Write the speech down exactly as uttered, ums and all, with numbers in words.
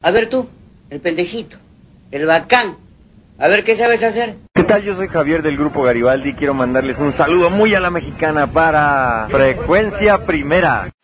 A ver tú, el pendejito, el bacán. A ver, ¿qué sabes hacer? ¿Qué tal? Yo soy Javier del Grupo Garibaldi y quiero mandarles un saludo muy a la mexicana para Frecuencia Primera.